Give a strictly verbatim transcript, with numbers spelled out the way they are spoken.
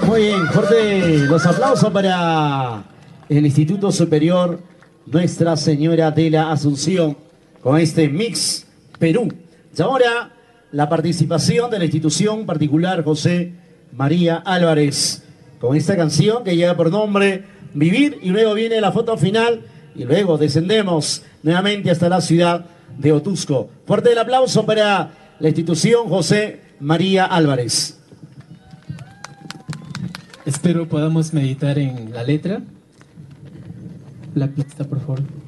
Muy bien, fuerte los aplausos para el Instituto Superior Nuestra Señora de la Asunción con este Mix Perú. Y ahora la participación de la institución particular José María Álvarez con esta canción que lleva por nombre Vivir, y luego viene la foto final y luego descendemos nuevamente hasta la ciudad de Otusco. Fuerte el aplauso para la institución José María Álvarez. Espero podamos meditar en la letra. La pista, por favor.